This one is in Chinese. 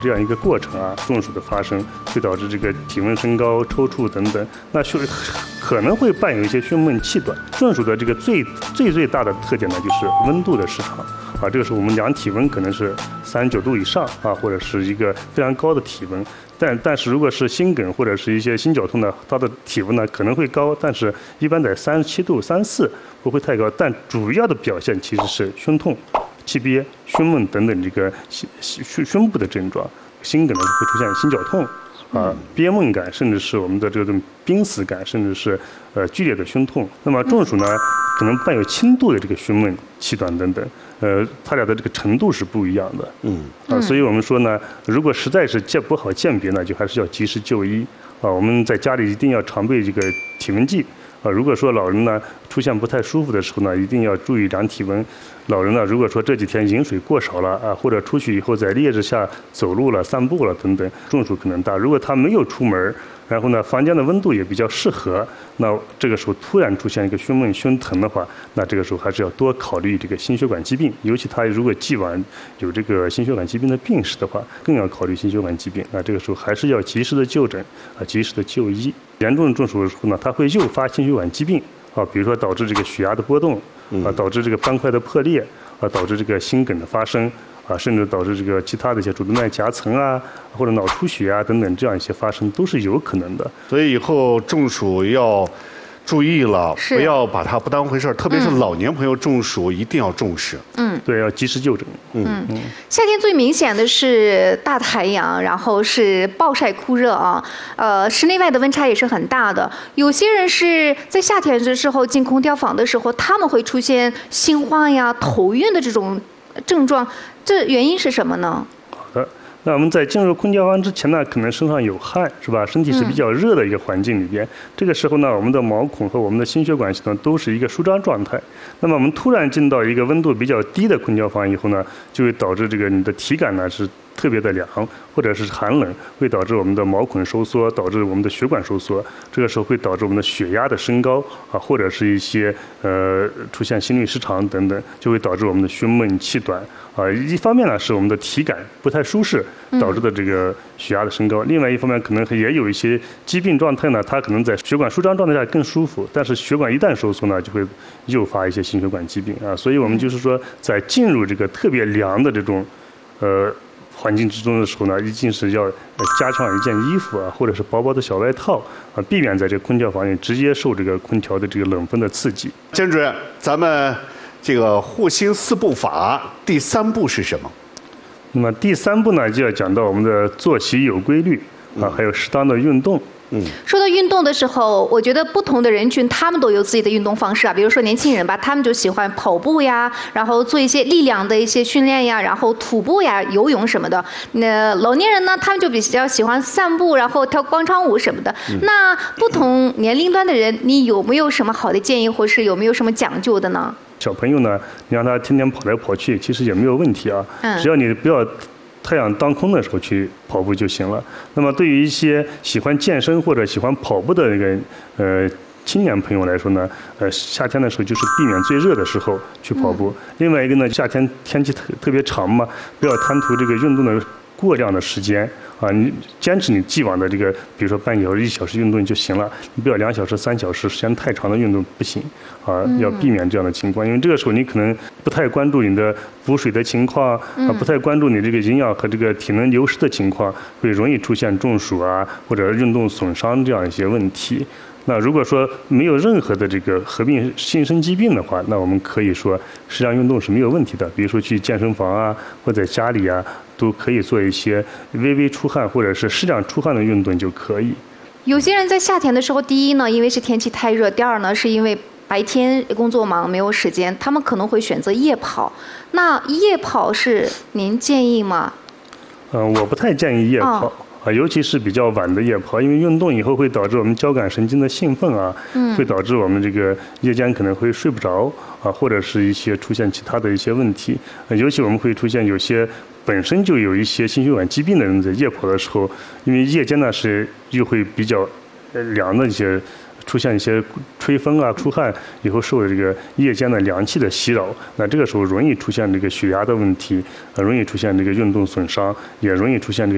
这样一个过程啊，中暑的发生会导致这个体温升高、抽搐等等，那可能会伴有一些胸闷气短。中暑的这个最大的特点呢，就是温度的失常啊。这个时候我们量体温可能是39度以上啊，或者是一个非常高的体温。但是如果是心梗或者是一些心绞痛呢，它的体温呢可能会高，但是一般在37度、34不会太高。但主要的表现其实是胸痛、气憋、胸闷等等这个胸部的症状。心梗呢会出现心绞痛啊、憋闷感，甚至是我们的这种濒死感，甚至是剧烈的胸痛。那么中暑呢，可能伴有轻度的这个胸闷、气短等等。它俩的这个程度是不一样的。所以我们说呢，如果实在是不好鉴别呢，就还是要及时就医啊。我们在家里一定要常备这个体温计啊。如果说老人呢出现不太舒服的时候呢，一定要注意量体温。老人呢，如果说这几天饮水过少了啊，或者出去以后在烈日下走路了、散步了等等，中暑可能大。如果他没有出门，然后呢，房间的温度也比较适合，那这个时候突然出现一个胸闷、胸疼的话，那这个时候还是要多考虑这个心血管疾病，尤其他如果既往有这个心血管疾病的病史的话，更要考虑心血管疾病。那这个时候还是要及时的就诊啊，及时的就医。严重的中暑的时候呢，它会诱发心血管疾病啊，比如说导致这个血压的波动啊，导致这个斑块的破裂啊，导致这个心梗的发生。啊，甚至导致这个其他的一些主动脉夹层啊，或者脑出血啊等等这样一些发生，都是有可能的。 所以以后中暑要注意了，不要把它不当回事儿，特别是老年朋友中暑一定要重视。 对，要及时就诊。 夏天最明显的是大太阳，然后是暴晒酷热啊，室内外的温差也是很大的。有些人是在夏天的时候进空调房的时候，他们会出现心慌呀、头晕的这种症状，这原因是什么呢？ 好的，那我们在进入空调房之前呢，可能身上有汗，是吧？身体是比较热的一个环境里边，这个时候呢，我们的毛孔和我们的心血管系统都是一个舒张状态。那么我们突然进到一个温度比较低的空调房以后呢，就会导致这个你的体感呢是特别的凉，或者是寒冷，会导致我们的毛孔收缩，导致我们的血管收缩。这个时候会导致我们的血压的升高啊，或者是一些出现心律失常等等，就会导致我们的胸闷气短啊。一方面呢是我们的体感不太舒适导致的这个血压的升高，另外一方面可能也有一些疾病状态呢，它可能在血管舒张状态下更舒服，但是血管一旦收缩呢，就会诱发一些心血管疾病啊。所以我们就是说，在进入这个特别凉的这种环境之中的时候呢，一定是要加上一件衣服啊，或者是薄薄的小外套啊，避免在这个空调房里直接受这个空调的这个冷风的刺激。 姜主任，咱们这个护心4步法第3步是什么？ 那么第3步呢，就要讲到我们的作息有规律啊，还有适当的运动。 说到运动的时候，我觉得不同的人群他们都有自己的运动方式啊。比如说年轻人吧，他们就喜欢跑步呀，然后做一些力量的一些训练呀，然后徒步呀、游泳什么的。那老年人呢，他们就比较喜欢散步，然后跳广场舞什么的。那不同年龄段的人，你有没有什么好的建议，或是有没有什么讲究的呢？ 小朋友呢，你让他天天跑来跑去，其实也没有问题啊。只要你不要太阳当空的时候去跑步就行了。那么对于一些喜欢健身或者喜欢跑步的那个青年朋友来说呢，夏天的时候就是避免最热的时候去跑步。另外一个呢，夏天天气特别长嘛，不要贪图这个运动的过量的时间啊，你坚持你既往的这个，比如说半小时、1小时运动就行了，你不要2小时、3小时时间太长的运动不行啊，要避免这样的情况，因为这个时候你可能不太关注你的补水的情况啊，不太关注你这个营养和这个体能流失的情况，会容易出现中暑啊或者运动损伤这样一些问题。那如果说没有任何的这个合并新生疾病的话，那我们可以说适量运动是没有问题的。比如说去健身房啊，或者在家里啊，都可以做一些微微出汗或者是适量出汗的运动就可以。 有些人在夏天的时候，第一呢，因为是天气太热；第二呢，是因为白天工作忙没有时间，他们可能会选择夜跑。那夜跑是您建议吗？ 我不太建议夜跑。尤其是比较晚的夜跑，因为运动以后会导致我们交感神经的兴奋啊，会导致我们这个夜间可能会睡不着啊，或者是一些出现其他的一些问题。尤其我们会出现有些本身就有一些心血管疾病的人在夜跑的时候，因为夜间呢是又会比较凉的一些。出现一些吹风啊、出汗以后受这个夜间的凉气的袭扰，那这个时候容易出现这个血压的问题，容易出现这个运动损伤，也容易出现这个